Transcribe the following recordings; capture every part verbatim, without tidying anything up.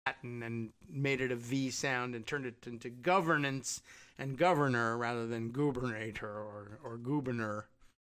Latin and made it a V sound and turned it into governance and governor rather than gubernator or, or governor.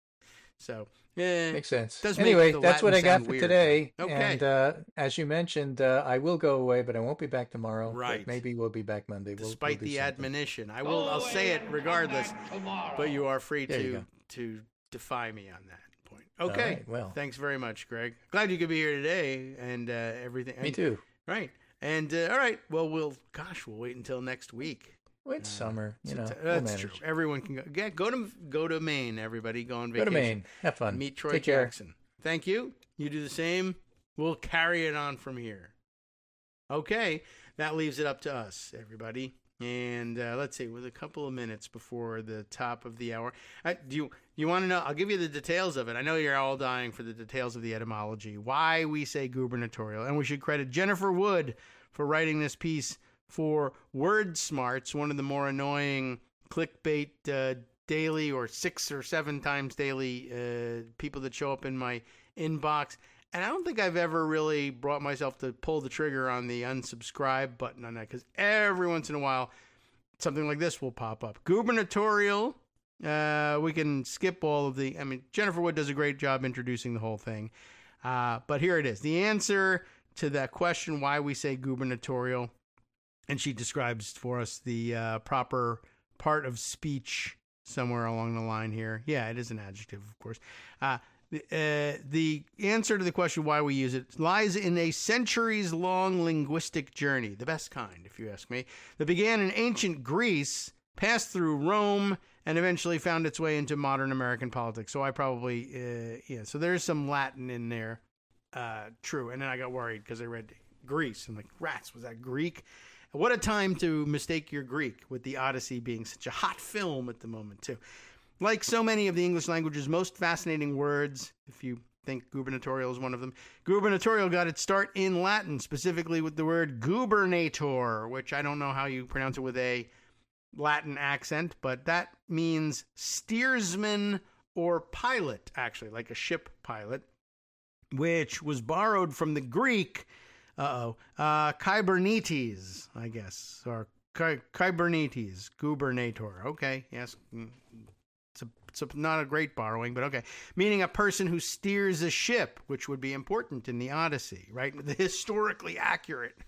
So, yeah. Makes sense. Does anyway, make that's Latin what I got for weird. today. Okay. And uh, as you mentioned, uh, I will go away, but I won't be back tomorrow. Right. But maybe we'll be back Monday. We'll, Despite we'll the something. admonition. I will, I'll say it regardless, but you are free There you to, go. to defy me on that point. Okay. right, well. Thanks very much, Greg. Glad you could be here today and uh, everything. Me and- too. Right. And, uh, all right. Well, we'll, gosh, we'll wait until next week. Well, it's summer, you know. That's we'll true. manage. Everyone can go. Yeah, go to go to Maine. Everybody go on Go vacation. to Maine. Have fun. Meet Troy Take care. Jackson. Thank you. You do the same. We'll carry it on from here. Okay, that leaves it up to us, everybody. And uh, let's see, with a couple of minutes before the top of the hour, uh, do you you want to know? I'll give you the details of it. I know you're all dying for the details of the etymology, why we say gubernatorial, and we should credit Jennifer Wood for writing this piece for Word Smarts, one of the more annoying clickbait uh, daily or six or seven times daily uh, people that show up in my inbox. And I don't think I've ever really brought myself to pull the trigger on the unsubscribe button on that, because every once in a while something like this will pop up. Gubernatorial, uh, we can skip all of the, I mean, Jennifer Wood does a great job introducing the whole thing. Uh, but here it is. The answer to that question, why we say gubernatorial, and she describes for us the uh, proper part of speech somewhere along the line here. Yeah, it is an adjective, of course. Uh, the, uh, the answer to the question why we use it lies in a centuries-long linguistic journey, the best kind, if you ask me, that began in ancient Greece, passed through Rome, and eventually found its way into modern American politics. So I probably, uh, yeah, so there's some Latin in there. Uh, true. And then I got worried because I read Greece. I'm like, rats, was that Greek? What a time to mistake your Greek, with the Odyssey being such a hot film at the moment, too. Like so many of the English language's most fascinating words, if you think gubernatorial is one of them, gubernatorial got its start in Latin, specifically with the word gubernator, which I don't know how you pronounce it with a Latin accent, but that means steersman or pilot, actually, like a ship pilot, which was borrowed from the Greek Uh-oh. Uh, Kybernetes, I guess. Or Ky- Kybernetes. Gubernator. Okay, yes. It's, a, it's a, not a great borrowing, but okay. Meaning a person who steers a ship, which would be important in the Odyssey, right? The historically accurate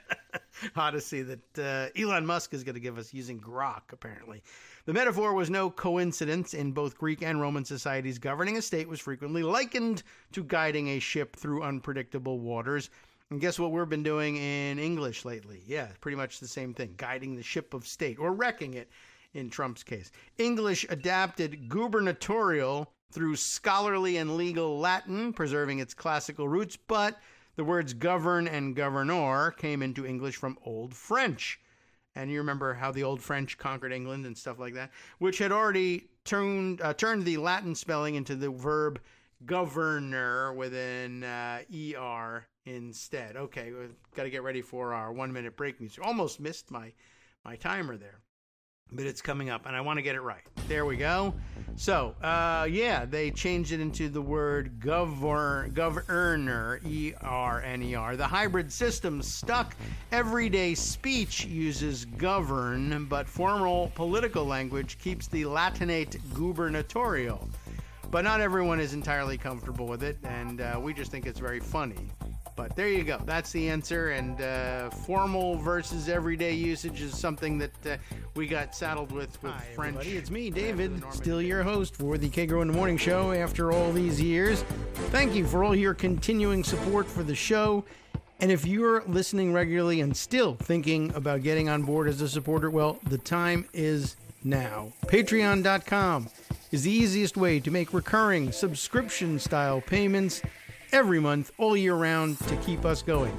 Odyssey that uh, Elon Musk is going to give us using Grok, apparently. The metaphor was no coincidence. In both Greek and Roman societies, governing a state was frequently likened to guiding a ship through unpredictable waters. And guess what we've been doing in English lately? Yeah, pretty much the same thing. Guiding the ship of state, or wrecking it in Trump's case. English adapted gubernatorial through scholarly and legal Latin, preserving its classical roots, but the words govern and governor came into English from Old French. And you remember how the Old French conquered England and stuff like that, which had already turned, uh, turned the Latin spelling into the verb governor with an uh, E R instead. Okay, we've got to get ready for our one-minute break music. Almost missed my, my timer there, but it's coming up, and I want to get it right. There we go. So, uh, yeah, they changed it into the word govern, governor, E R N E R. The hybrid system stuck. Everyday speech uses govern, but formal political language keeps the Latinate gubernatorial. But not everyone is entirely comfortable with it, and uh, we just think it's very funny. But there you go. That's the answer. And uh, formal versus everyday usage is something that uh, we got saddled with with Hi, French. Everybody. It's me, David, still your host for the K-Grow in the Morning Show after all these years. Thank you for all your continuing support for the show. And if you're listening regularly and still thinking about getting on board as a supporter, well, the time is now. Patreon dot com is the easiest way to make recurring subscription-style payments every month, all year round, to keep us going.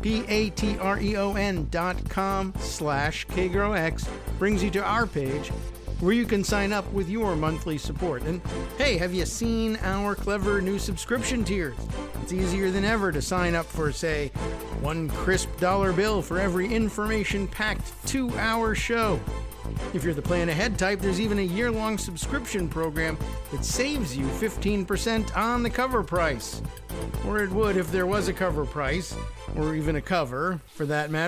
P-A-T-R-E-O-N dot com slash KGrowX brings you to our page where you can sign up with your monthly support. And hey, have you seen our clever new subscription tiers? It's easier than ever to sign up for, say, one crisp dollar bill for every information-packed two-hour show. If you're the plan ahead type, there's even a year-long subscription program that saves you fifteen percent on the cover price. Or it would if there was a cover price, or even a cover, for that matter.